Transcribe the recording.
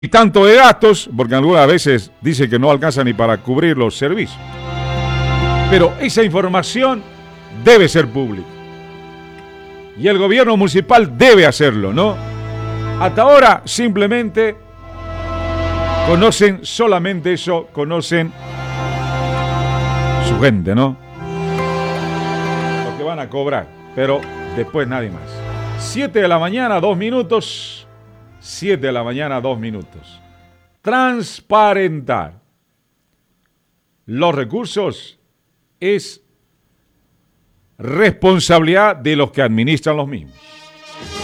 y tanto de gastos, porque algunas veces dice que no alcanza ni para cubrir los servicios. Pero esa información debe ser pública. Y el gobierno municipal debe hacerlo, ¿no? Hasta ahora simplemente conocen solamente eso, conocen su gente, ¿no? Lo que van a cobrar, pero después nadie más. 7 de la mañana, 2 minutos. 7 de la mañana, 2 minutos. Transparentar los recursos es responsabilidad de los que administran los mismos.